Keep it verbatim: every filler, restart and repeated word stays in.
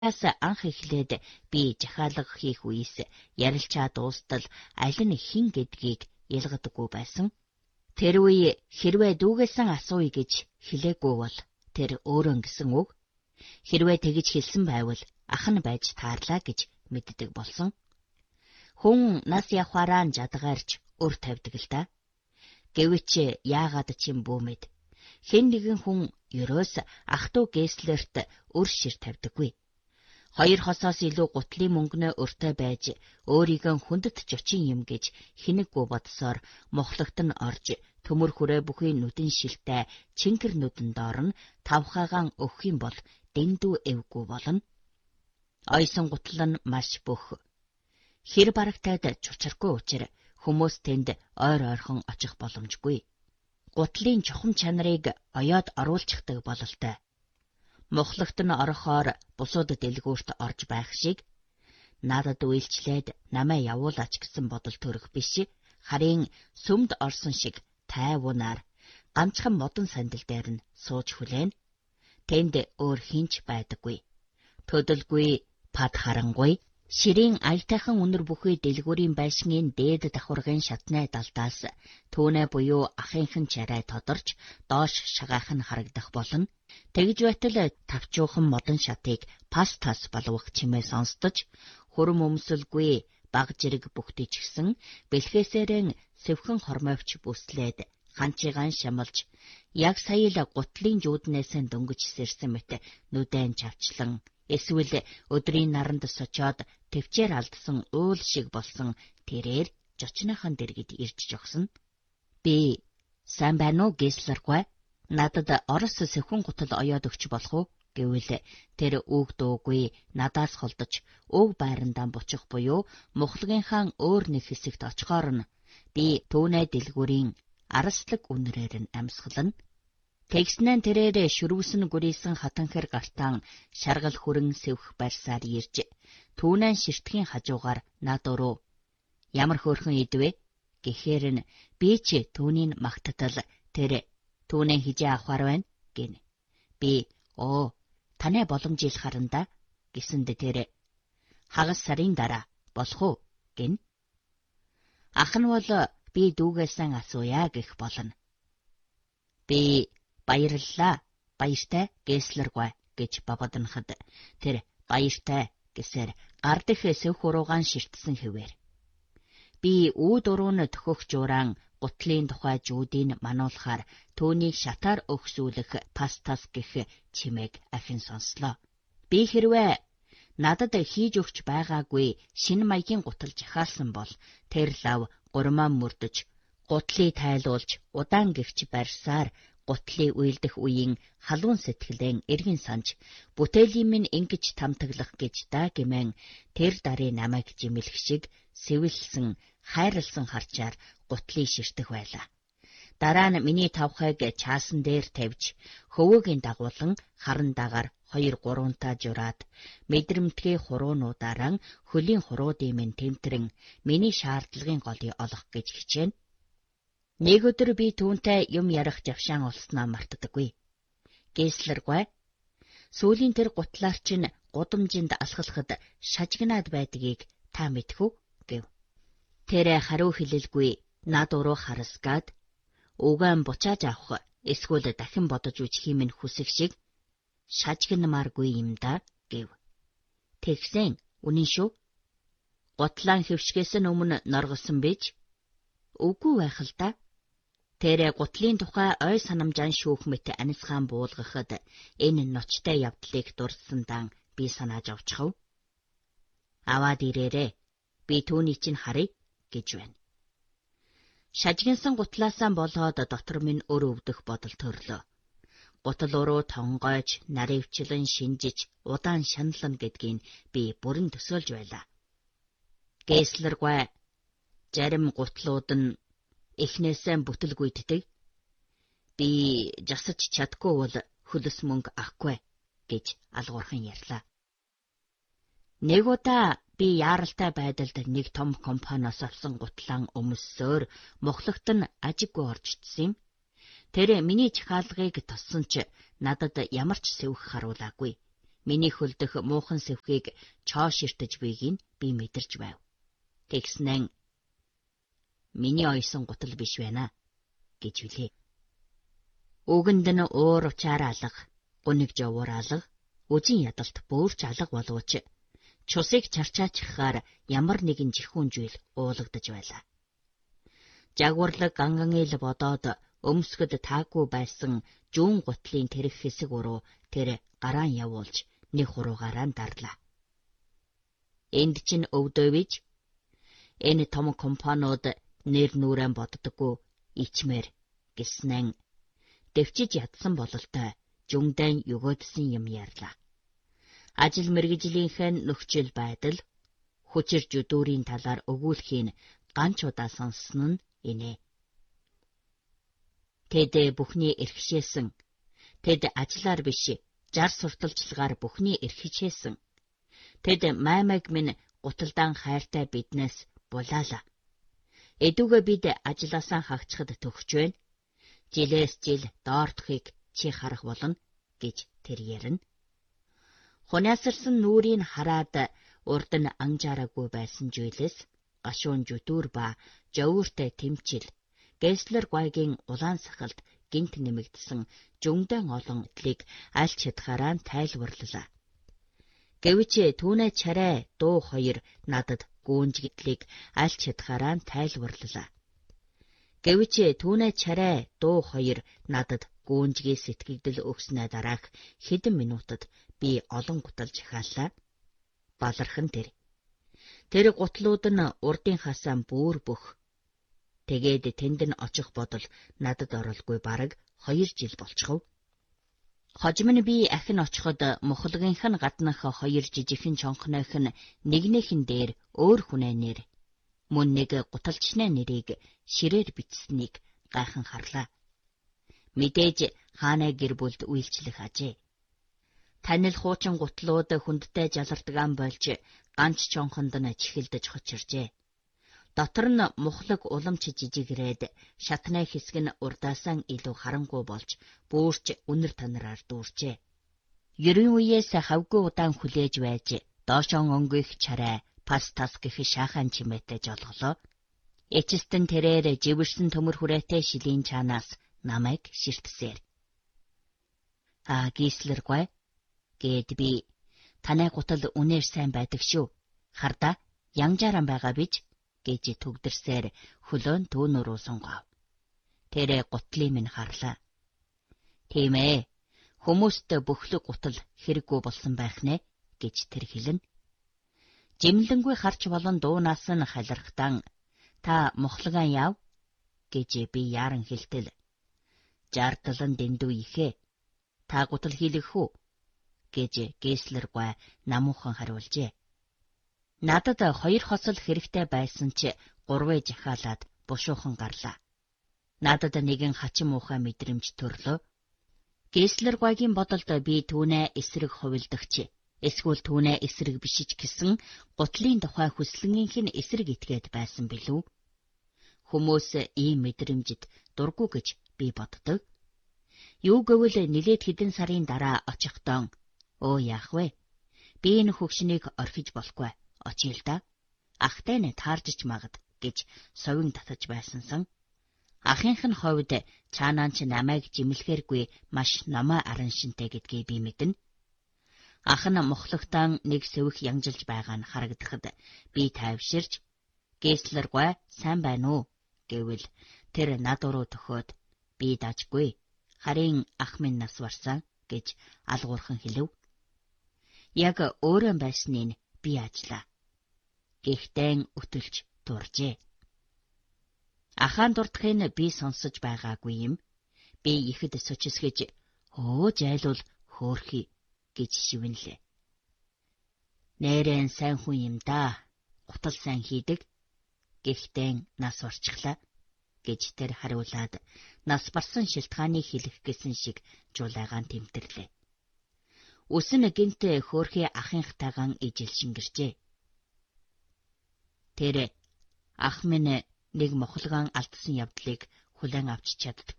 Яс анх эхлээд би жахаалга хийх үеэс ярилцаа дуустал аль нь хэн гэдгийг ялгадаггүй байсан. Тэр үе хэрвээ дүүгээсэн асууя гэж хэлээгүй бол тэр өөрөө гэсэн үг. Хэрвээ тэгж хэлсэн байвал ах нь байж таарлаа гэж мэддэг болсон. Хүн нас явхаараа жадгаарч өр тавьдаг л да. Гэвч яагаад ч юм бүүмэд хэн нэгэн хүн ерөөс ах дүү Гесслерт өр шир тавьдаггүй. Хоёр хосоос илүү гутлын мөнгөнөө өртөө байж өөрийгөө хүндэт жочин юм гэж хинэггүй бодсоор мохлогт нь орж төмөр хүрээ бүхий нүдэн шилтэй чингэр нүдэн доор нь тавхаагаан өгөх юм бол дэндүү эвгүй болно. Ойсон гутал нь маш бөх. Хэр барагтайд чучиргүй учир хүмүүс тэнд ойр ойрхон очих боломжгүй. Гутлын чухам чанарыг оёод оруулчихдаг бололтой. Мохлогт нь орохоор бусууд дэлгүүрт орж байх шиг надад үйлчлээд намаа явуулаач гэсэн бодол төрөх биш, харин сүмд орсон шиг тайванаар ганцхан модон сандал дээр нь сууж хүлээн. Тэнд өөр хинч байдаггүй. Төдөлгүй, пад харангүй, ширийн аятайхан үнэр бүхий дэлгүүрийн байшингийн дээд давхаргын шатны далдаас түүнэ буюу ахынхан чарай тодорч доош шагаах нь харагдах болно. Тэгж байтал тавчуухан модон шатыг пас тас балвах чимээ сонсдож, хурм өмсөлгүй баг жирэг бүгдийчгсэн бэлхээсээрэн сэвхэн хормойвч бүслээд ханчигаан шамалж яг сая л гутлын жууднээс дөнгөж сэрсэн мэт нүдэн чавчлан эсвэл өдрийн наранд сочоод төвчээр алдсан уул шиг болсон тэрээр жочныхан дэргэд ирж жогсон. Би сайн байна уу Гесслергүй? Надад орос сэвхэн гутал оёод өгч болох уу гэвэл тэр үг дуугүй надаас холдож өв байрандаа бучих буюу мухлагийнхаа өөр нэг хэсэгт очихоор нь би түүнэ дэлгүүрийн арслаг үнрээр нь амьсгална. Тэгснэн тэрээр шүрвсэн гүрийсэн хатанхэр гартаан шаргал хүрэн сэвх барьсаар ирж түүнэн ширтгэхийн хажуугаар над руу ямар хөөрхөн идвэ гэхээр нь би ч түүнийг магтатал тэр түүнээ хижээ авахар байна гин. Би оо танай боломжил харанда гэсэнд тэр хагас сарын дараа болох уу гин. Ах нь бол би дүүгээсэн асууя гэх болно. Би баярлалаа, баяртай Гесслергүй гэж бабаднахад тэр баяртай гэсээр гар дэх сэв хуруугаан ширтсэн хэвээр. Би үүд урууны төхөх жууран гутлын тухай жуудыг мануулахаар түүнийг шатаар өгсүүлэх пастас гэх чимээг ахин сонслоо. Би хэрвээ надад хийж өгч байгаагүй шинэ маягийн гутал жахаалсан бол тэр лав гурмаа мөрдөж, гутлыг тайлуулж удаан гихч барьсаар гутлыг уйлдэх үеийн халуун сэтгэлэн эргэн санж бүтээлийн минь ингэж тамтаглах гэж даа гэмэн тэр дарын намайг жимэлх шиг сэвэлсэн хайрлсан харчаар гутлыг ширтэх байлаа. Дараа нь миний тавхайг чаасан дээр тавьж хөвөөгийн дагуулan харан дагаар хоёр гуруунтаа жураад мэдрэмтгий хуруунуудаараа хөлийн хуруудын минь тэмтрэн миний шаардлагын голыг олох гэж хичээнэ. Нэг өдөр би түүнтэй юм ярих завшаан олсноо мартдаггүй. Гесслергүй? Сүүлийн тэр гутлаар чинь гудамжинд алхахад шажигнаад байдгийг та мэдхүү гэв. Тэр хариу хэлэлгүй над уруу харасгаад үгэн буцааж авах эсвэл дахин бодож үжих юм хүсэх шиг шажигнамааргүй юм да гэв. Тэгсэн үнэн шүү. Гутлаан хөвшгээс нь өмнө норгосон бич? Үгүй байх л да. Тэр гутлын тухай ой санамжаан шүүх мэт анисгаан буулгахад энэ ночтой явдлыг дурдсан дан би санааж авчихв. Аваад ирээрээ. Би түүний чинь харъя гэж байна. Шажигнсан гутлаасаа болоод дотор минь өр өвдөх бодол төрлөө. Гутал уруу тонгойж, наривчлан шинжиж, удаан шанална гэдгийг би бүрэн төсөөлж байлаа. Гесслергүй, зарим гутлууд нь эхнээсээ бүтэлгүйддэг. Би жасаж чадгүй бол хөлс мөнгө авахгүй гэж алгуурхан ярьлаа. Нэг удаа би яаралтай байдалд нэг том компаниас авсан гутлаан өмсөөр мохлогт нь ажиггүй оржтсон юм. Тэр миний чахаалгыг тоссон ч надад ямар ч сэвх харуулаагүй. миний хөлдөх муухан сэвхийг чоо ширтэж бийгийг би мэдэрч байв. Тэгснэн миний ойсон гутал биш байна гэж хэлээ. Үгэнд нь уур учаар алга, гуниг жовор алга, үзэн ядалт бөөрч алга боловч чусыг чарчаачихаар ямар нэгэн жихүүн зүйл уулагдаж байлаа. Жагварлаг ганган ил бодоод өмсгөд таагүй байсан жүүн гутлын тэрэг хэсэг уруу тэр гараан явуулж нэг хуруугаараа дарлаа. Энд чинь өвдөө бич? Энэ том компаниуд нэр нүрэн боддоггүй ичмэр гэснэн дэвчиж ядсан бололтой жүнгдэн өгөөдсөн юм ярьлаа. Ажил мэргэжлийнхэн нөхцөл байдал, хүчир жүдүүрийн талаар өгүүлэхийн ганч удаа сонссон нь инэ. Тэд бүхний эрхшээсэн, тэд ажиллаар биш, жар сурталчилгаар бүхний эрхшээсэн. Тэд маймаг минь гуталдаан хайртай биднээс булаала. Эдүгэ бид ажилласаа хагчхад төгч байна. Жилээс жил доортохыг чи харах болно гэж тэр ярина. Хунаасарсан нүрийг хараад урд нь анжаараагүй байсан зүйлээс гашуун жүдүүр ба жовөртэй тэмчил, Гэслер гуайгийн улаан сахалд гинт нэмэгдсэн жүнгдэн олон тлийг аль чадхаараа тайлбарлалаа. Гэвч түүнээ чарай дуу хоёр надад гүнжиглийг аль чадхаараа тайлбарлалаа. Гэвч түүнээ чарай дуу хоёр надад гүнжгийн сэтгэгдэл өгснөө дараах хэдэн минутад би олон гуталж хааллаа. Балархан тэр. Тэр гутлууд нь урдынхаасаа бүр бүх. Тэгээд тэнд нь очих бодол надад оролгүй бараг хоёр жил болчихов. Хожим нь би ахин очиход мухлагийнх нь гаднах хоёр жижигхэн чонхнойх нь нэгнийхэн дээр өөр хүнээ нэр, мөн нэг гуталчны нэрийг ширээр бичсэнийг гайхан харлаа. Мэдээж хаанаа гэр бүлд үйлчлэх ажээ. Танил хуучин гутлууд хүндтэй жалардгаан болж ганч чонхонд нь чихэлдэж хочиржээ. Дотор нь мухлаг уламж жижигрээд шатны хэсэг нь урдаасаа илүү харангуй болж бүөрч үнэр танараар дүүрчээ. Ерөн үеэс хавгүй удаан хүлээж байж доошон өнгөх чарай пас тас гэх шаахан чимээтэй жолголоо. Эчэстэн тэрээр живэрсэн төмөр хүрээтэй шилийн чанаас намайг ширтсээр. А Гэслер гээд би танай гутал үнээр сайн байдаг шүү. Харда янжааран байгаа бич гэж төгдөрсээр хөлөөн түүнөрөө сунгав. Тэр гутлын минь харлаа. Тийм ээ, хүмүүст бөхлөг гутал хэрэггүй болсон байх нэ гэж тэр хэлнэ. Жимлэнгүй харч болон дуунаас нь халирхтан та мухлаган яв гэж би яаран хэлтэл. Жарталан дэндүү ихэ. Та гутал хийлгэх үү гэж Гэслер гуай намуухан хариулжээ. Надад хоёр хосол хэрэгтэй байсан ч гурвээ жахаалаад бушуухан гарлаа. Надад нэгэн хачин муухай мэдрэмж төрлөө. Гэслер гуайгийн бодолд би түүнээ эсрэг хувилдагч, эсвэл түүнээ эсрэг бишиж гэсэн гутлын тухай хүслэнгийнх нь эсрэг итгээд байсан билүү? Хүмүүс ийм мэдрэмжид дургүй гэж би боддог. Юу гэвэл нилээд хэдэн сарын дараа очихдоо өө яах вэ? Би энэ хөгшнийг орхиж болохгүй. Очил да. Ахтай нь тааржч магад гэж совин татаж байсансан. Ахынх нь ховд цаанаанч намайг жимлэхэргүй маш намаа аран шинтэй гэдгийг би мэднэ. Ах нь мухлагтан нэг сэвх янжилж байгаа нь харагдахад би тайвширч Гэслер гуай сайн байна уу гэвэл тэр над руу төхөөд би дажгүй. Харин ах минь нас барсан гэж алгуурхан хэлв. Яг өөрөө байсныг би ажлаа. Гэхдээ өтөлж дуржээ. Ахаан дурдахын би сонсож байгаагүй юм. Би ихэд сочисгэж өө жайлуул хөөрхий гэж шивнэлээ. Нэрэн сайн хүн юм да. Гутал сайн хийдэг. Гэхдээ нас орчихлаа гэж тэр хариулаад нас барсан шилтгааныг хэлэх гэсэн шиг жуулайгаан тэмдэрлээ. Үсэн гинт хөөрхий ахынхтайгаан ижил шингэрчээ. Тэр ах минь нэг мухлаган алдсан явдлыг хүлээн авч чаддаггүй